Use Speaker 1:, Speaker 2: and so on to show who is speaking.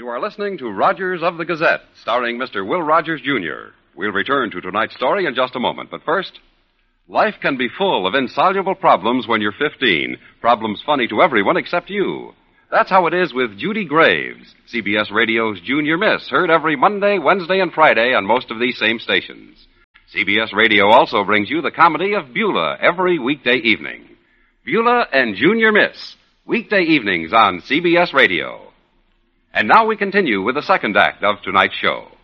Speaker 1: You are listening to Rogers of the Gazette, starring Mr. Will Rogers, Jr. We'll return to tonight's story in just a moment, but first, life can be full of insoluble problems when you're 15. Problems funny to everyone except you. That's how it is with Judy Graves, CBS Radio's Junior Miss, heard every Monday, Wednesday, and Friday on most of these same stations. CBS Radio also brings you the comedy of Beulah every weekday evening. Beulah and Junior Miss, weekday evenings on CBS Radio. And now we continue with the second act of tonight's show.